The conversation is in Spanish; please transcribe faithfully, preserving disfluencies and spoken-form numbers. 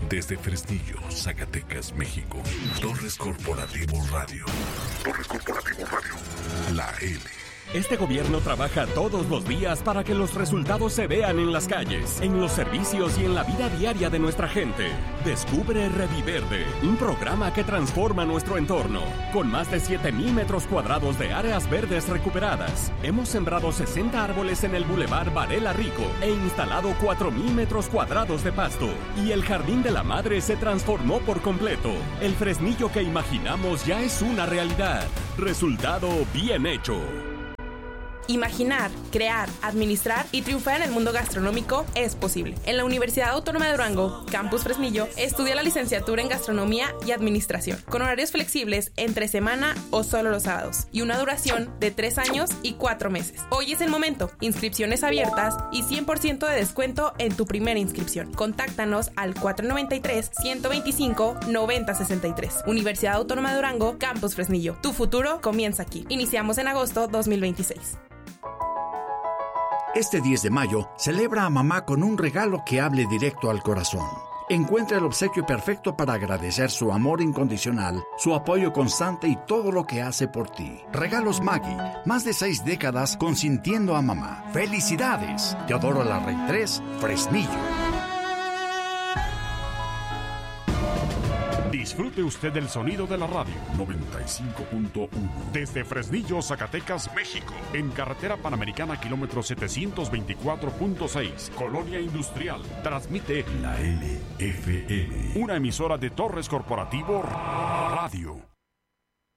Desde Fresnillo, Zacatecas, México. Torres Corporativo Radio. Torres Corporativo Radio. La L. Este gobierno trabaja todos los días para que los resultados se vean en las calles, en los servicios y en la vida diaria de nuestra gente. Descubre Reviverde, un programa que transforma nuestro entorno. Con más de siete mil metros cuadrados de áreas verdes recuperadas, hemos sembrado sesenta árboles en el Boulevard Varela Rico e instalado cuatro mil metros cuadrados de pasto. Y el Jardín de la Madre se transformó por completo. El Fresnillo que imaginamos ya es una realidad. Resultado bien hecho. Imaginar, crear, administrar y triunfar en el mundo gastronómico es posible. En la Universidad Autónoma de Durango, Campus Fresnillo, estudia la licenciatura en Gastronomía y Administración, con horarios flexibles entre semana o solo los sábados, y una duración de tres años y cuatro meses. Hoy es el momento. Inscripciones abiertas y cien por ciento de descuento en tu primera inscripción. Contáctanos al cuatro noventa y tres, ciento veinticinco, noventa sesenta y tres. Universidad Autónoma de Durango, Campus Fresnillo. Tu futuro comienza aquí. Iniciamos en agosto dos mil veintiséis. Este diez de mayo, celebra a mamá con un regalo que hable directo al corazón. Encuentra el obsequio perfecto para agradecer su amor incondicional, su apoyo constante y todo lo que hace por ti. Regalos Maggi, más de seis décadas consintiendo a mamá. ¡Felicidades! Teodoro Larrey tres, Fresnillo. Disfrute usted del sonido de la radio. noventa y cinco punto uno. Desde Fresnillo, Zacatecas, México. En carretera Panamericana, kilómetro setecientos veinticuatro punto seis. Colonia Industrial. Transmite La L F M. Una emisora de Torres Corporativo Radio.